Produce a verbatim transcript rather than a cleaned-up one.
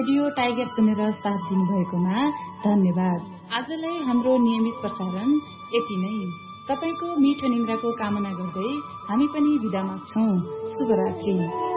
Radio tiger सुनेर साथ दिनुभएकोमा धन्यवाद। आजलाई हाम्रो नियमित प्रसारण यति नै। तपाईको मिठो निन्द्राको कामना गर्दै हामी पनि बिदा माग्छौं। शुभरात्रि।